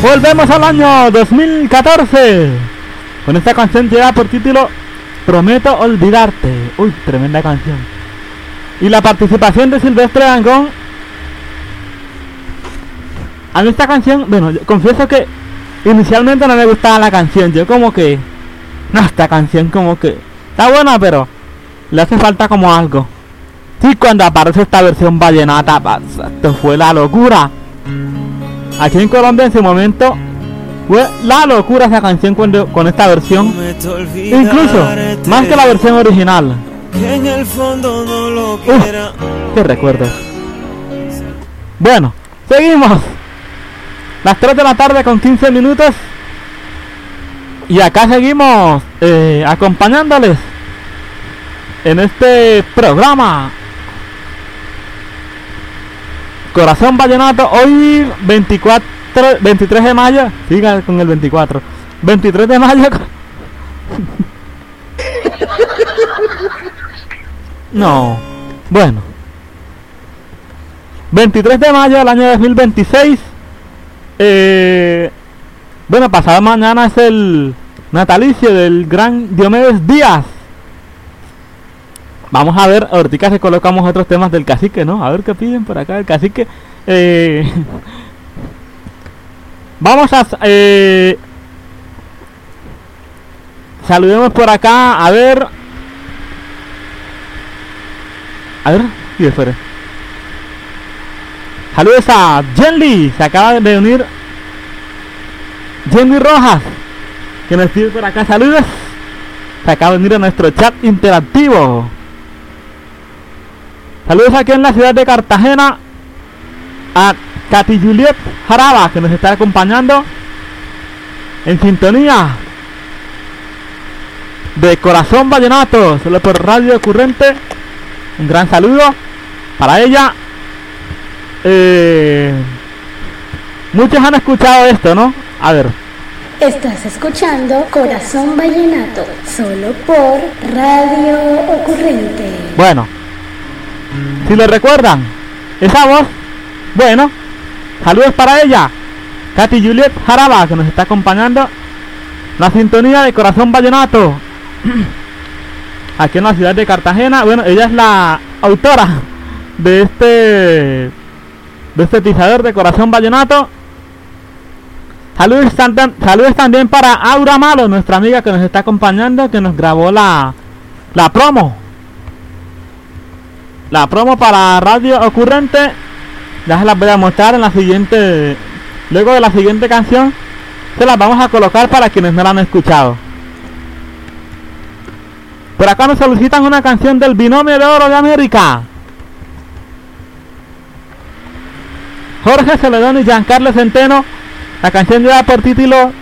Volvemos al año 2014 con esta canción que lleva por título Prometo olvidarte. Uy, tremenda canción. Y la participación de Silvestre Dangond. A mí esta canción, bueno, yo confieso que inicialmente no me gustaba la canción. Yo como que, no, esta canción como que está buena, pero le hace falta como algo. Sí, cuando aparece esta versión vallenata, esto fue la locura. Aquí en Colombia en ese momento fue la locura esa canción con esta versión. Incluso más que la versión original. Qué recuerdos. Bueno, seguimos. Las 3 de la tarde con 15 minutos. Y acá seguimos acompañándoles en este programa Corazón Vallenato. Hoy 23 de mayo. Siga con el 24. 23 de mayo. No. Bueno. 23 de mayo del año 2026. Bueno, pasado mañana es el natalicio del gran Diomedes Díaz. Vamos a ver, ahorita se colocamos otros temas del cacique, ¿no? A ver qué piden por acá el cacique. Vamos a... saludemos por acá, a ver... Sí, espere. Saludos a Jenly, se acaba de unir Jenly Rojas, que nos pide por acá saludos. Se acaba de unir a nuestro chat interactivo. Saludos aquí en la ciudad de Cartagena a Katy Juliet Jaraba, que nos está acompañando en sintonía de Corazón Vallenato, solo por Radio Ocurrente. Un gran saludo para ella. Muchos han escuchado esto, ¿no? A ver. Estás escuchando Corazón Vallenato, solo por Radio Ocurrente. Bueno, si lo recuerdan, esa voz, bueno, saludos para ella, Katy Juliet Jaraba, que nos está acompañando. La sintonía de Corazón Vallenato, aquí en la ciudad de Cartagena. Bueno, ella es la autora de este tizador de Corazón Vallenato. Saludos también para Aura Malo, nuestra amiga que nos está acompañando, que nos grabó la promo para Radio Ocurrente. Ya se las voy a mostrar en la siguiente. Luego de la siguiente canción se las vamos a colocar para quienes no la han escuchado. Por acá nos solicitan una canción del Binomio de Oro de América. Jorge Celedón y Giancarlo Centeno. La canción lleva por título